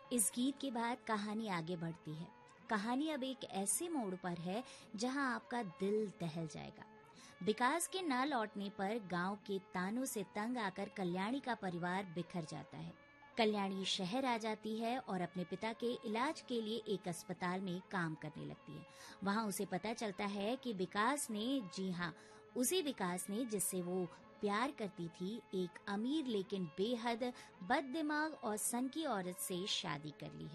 इस गीत के बाद कहानी आगे बढ़ती है। कहानी अब एक ऐसे मोड़ पर है जहां आपका दिल दहल जाएगा। विकास के न लौटने पर गांव के तानों से तंग आकर कल्याणी का परिवार बिखर जाता है। कल्याणी शहर आ जाती है और अपने पिता के इलाज के लिए एक अस्पताल में काम करने लगती है। वहां उसे पता चलता है कि विकास ने, जी हाँ, उसी विकास ने जिससे वो प्यार करती थी, एक अमीर लेकिन बेहद बददिमाग और सनकी औरत से शादी कर ली है।